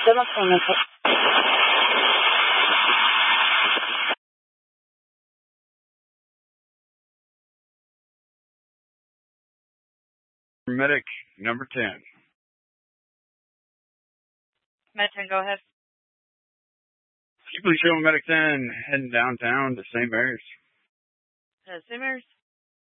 Demo payment. Medic number 10. Med 10, go ahead. Can you please show Medic 10 heading downtown to St. Mary's? St. Mary's?